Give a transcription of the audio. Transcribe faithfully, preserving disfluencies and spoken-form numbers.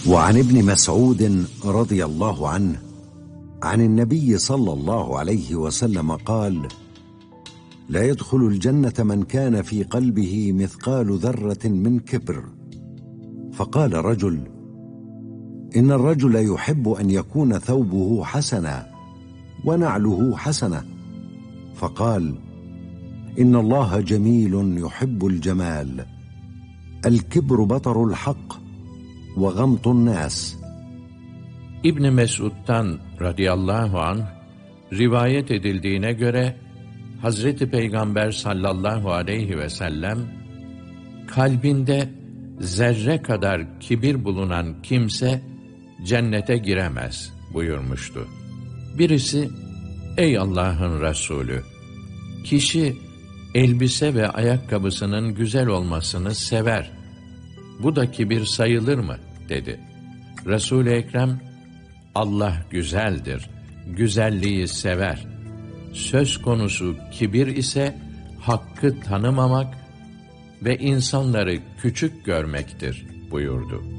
وعن ابن مسعود رضي الله عنه عن النبي صلى الله عليه وسلم قال: لا يدخل الجنة من كان في قلبه مثقال ذرة من كبر. فقال رجل: إن الرجل يحب أن يكون ثوبه حسنا ونعله حسنة. فقال: إن الله جميل يحب الجمال. الكبر بطر الحق وغمط الناس. İbn Mesud'dan radıyallahu anh rivayet edildiğine göre Hazreti Peygamber sallallahu aleyhi ve sellem kalbinde zerre kadar kibir bulunan kimse cennete giremez buyurmuştu. Birisi, ey Allah'ın Resulü, kişi elbise ve ayakkabısının güzel olmasını sever. Bu da kibir sayılır mı? Dedi. Resul-i Ekrem, Allah güzeldir, güzelliği sever. Söz konusu kibir ise hakkı tanımamak ve insanları küçük görmektir buyurdu.